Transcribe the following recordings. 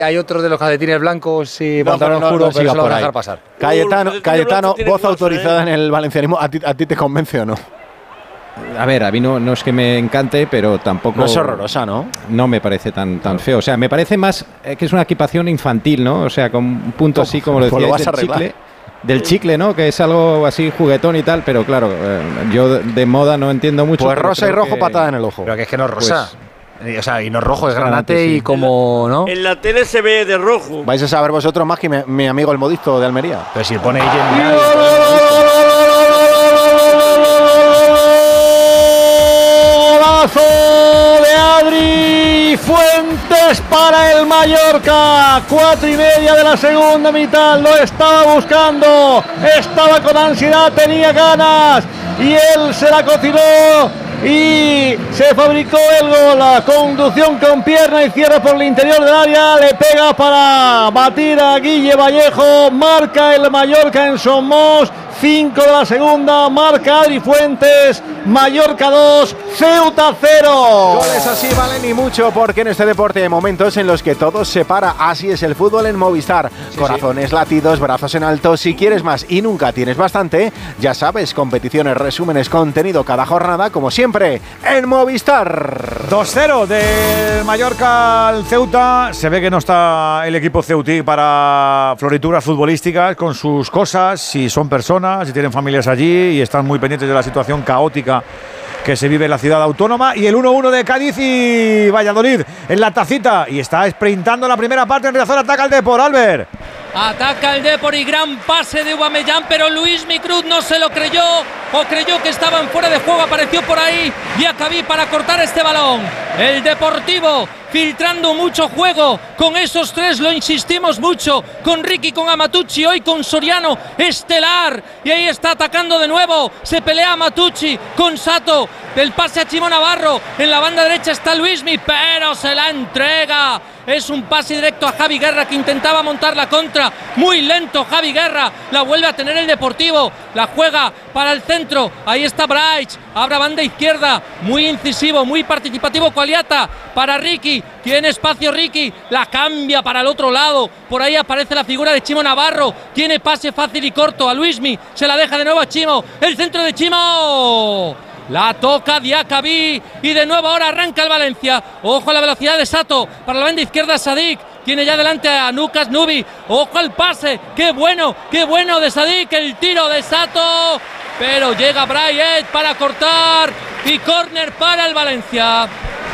Hay otros de los calcetines blancos y pantalón oscuro, pero se lo van a dejar pasar. Cayetano, voz autorizada en el valencianismo. ¿A ti te convence o no? A ver, a mí no es que me encante, pero tampoco... No es horrorosa, ¿no? No me parece tan feo. O sea, me parece más que es una equipación infantil, ¿no? O sea, con un punto así, como lo decíais, del chicle, ¿no? Que es algo así juguetón y tal, pero claro, yo de moda no entiendo mucho. Pues rosa y rojo, patada en el ojo. Pero que es que no es rosa. O sea, y no es rojo, es granate y como, ¿no? En la tele se ve de rojo. Vais a saber vosotros más que mi amigo el modisto de Almería. Pero si pone de Adri Fuentes para el Mallorca. 4:30 de la segunda mitad. Lo estaba buscando, estaba con ansiedad, tenía ganas y él se la cocinó y se fabricó el gol. La conducción con pierna y cierra por el interior del área, le pega para batir a Guille Vallejo. Marca el Mallorca en Somos. 5 de la segunda, marca Adri Fuentes. Mallorca 2, Ceuta 0. Goles así valen y mucho, porque en este deporte hay momentos en los que todo se para. Así es el fútbol en Movistar. Corazones, latidos, brazos en alto. Si quieres más y nunca tienes bastante, ya sabes, competiciones, resúmenes, contenido cada jornada, como siempre, en Movistar. 2-0 de Mallorca al Ceuta. Se ve que no está el equipo ceutí para florituras futbolísticas, con sus cosas, si son personas, si tienen familias allí, y están muy pendientes de la situación caótica que se vive en la ciudad autónoma. Y el 1-1 de Cádiz y Valladolid en la tacita, y está sprintando la primera parte en Riazor. Ataca el Depor, Albert. Ataca el Depor y gran pase de Aubameyang, pero Luismi Cruz no se lo creyó, o creyó que estaban fuera de juego. Apareció por ahí Diacabí para cortar este balón. El Deportivo filtrando mucho juego con esos tres, lo insistimos mucho, con Ricky, con Amatucci, hoy con Soriano, estelar, y ahí está atacando de nuevo, se pelea Amatucci con Sato, el pase a Chimo Navarro, en la banda derecha está Luismi, pero se la entrega. Es un pase directo a Javi Guerra, que intentaba montar la contra, muy lento Javi Guerra, la vuelve a tener el Deportivo, la juega para el centro, ahí está Bright, abre banda izquierda, muy incisivo, muy participativo Coaliata, para Ricky, tiene espacio Ricky, la cambia para el otro lado, por ahí aparece la figura de Chimo Navarro, tiene pase fácil y corto a Luismi, se la deja de nuevo a Chimo, el centro de Chimo, la toca Diacabí y de nuevo ahora arranca el Valencia. Ojo a la velocidad de Sato, para la banda izquierda Sadik, tiene ya delante a Nukas Nubi, ojo al pase, qué bueno de Sadik, el tiro de Sato, pero llega Bryant para cortar y córner para el Valencia.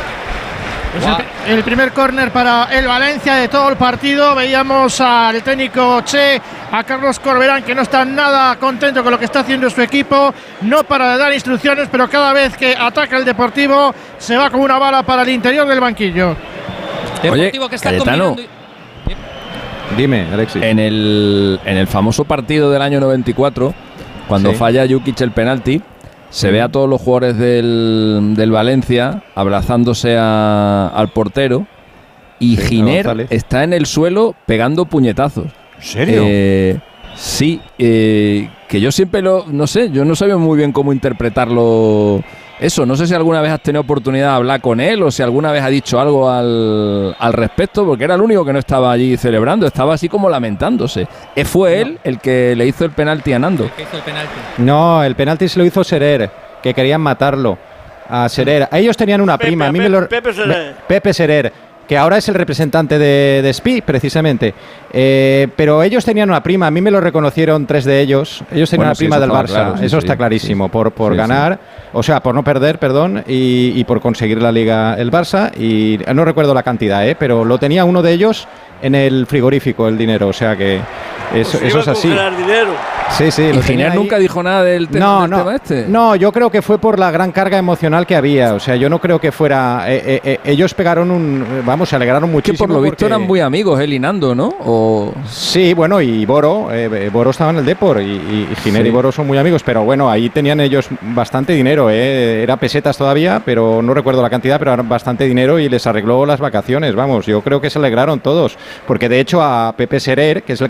Es el primer córner para el Valencia de todo el partido. Veíamos al técnico Che, a Carlos Corberán, que no está nada contento con lo que está haciendo su equipo. No para de dar instrucciones, pero cada vez que ataca el Deportivo se va como una bala para el interior del banquillo. Oye, que está Cayetano, dime, Alexis. En el famoso partido del año 94, cuando falla Jukic el penalti, se ve a todos los jugadores del Valencia abrazándose al portero, y Giner está en el suelo pegando puñetazos. ¿En serio? Sí, que yo siempre no sé, yo no sabía muy bien cómo interpretarlo. Eso, no sé si alguna vez has tenido oportunidad de hablar con él, o si alguna vez ha dicho algo al respecto, porque era el único que no estaba allí celebrando, estaba así como lamentándose. ¿Fue él el que le hizo el penalti a Nando? ¿Qué hizo el penalti? No, el penalti se lo hizo Serer, que querían matarlo a Serer. Ellos tenían una prima, Pepe Serer, que ahora es el representante de Spi, precisamente. Pero ellos tenían una prima, a mí me lo reconocieron tres de ellos. Ellos tenían una prima del Barça, claro, eso está clarísimo, por ganar, o sea, por no perder, perdón, y por conseguir la Liga el Barça, y no recuerdo la cantidad, pero lo tenía uno de ellos en el frigorífico, el dinero, o sea que eso es así. Sí, ¿Y Giner nunca dijo nada del tema este? No, yo creo que fue por la gran carga emocional que había. O sea, yo no creo que fuera... ellos pegaron se alegraron muchísimo. Que por lo visto eran muy amigos, él y Nando, ¿no? Sí, bueno, y Boro. Boro estaba en el Depor y Giner y Boro son muy amigos, pero bueno, ahí tenían ellos bastante dinero, Era pesetas todavía, pero no recuerdo la cantidad, pero era bastante dinero y les arregló las vacaciones, vamos. Yo creo que se alegraron todos, porque de hecho a Pepe Serer, que es el que comete el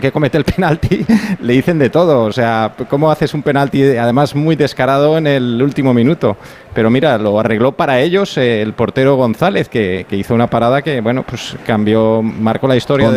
penalti le dicen de todo. O sea, ¿cómo haces un penalti además muy descarado en el último minuto? Pero mira, lo arregló para ellos el portero González, que hizo una parada que, bueno, pues marcó la historia.